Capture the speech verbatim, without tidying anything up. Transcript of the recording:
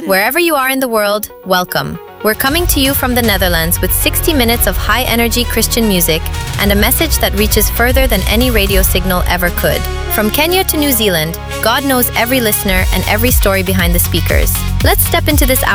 Wherever you are in the world, welcome. We're coming to you from the Netherlands with sixty minutes of high-energy Christian music and a message that reaches further than any radio signal ever could. From Kenya to New Zealand, God knows every listener and every story behind the speakers. Let's step into this hour